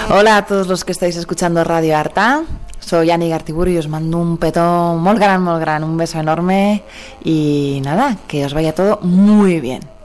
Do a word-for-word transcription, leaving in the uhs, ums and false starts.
Hola a todos los que estáis escuchando Radio Arta. Soy Ani Gartiburu y os mando un petón muy gran, muy gran, un beso enorme y nada, que os vaya todo muy bien.